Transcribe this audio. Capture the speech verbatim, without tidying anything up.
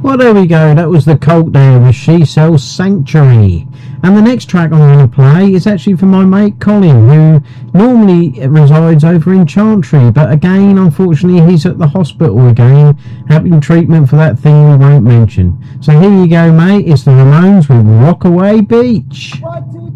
Well, there we go. That was the Cult there with She Sells Sanctuary. And the next track I'm going to play is actually for my mate Colin, who normally resides over in Chantry. But again, unfortunately, he's at the hospital again, having treatment for that thing we won't mention. So here you go, mate. It's the Ramones with Rockaway Beach.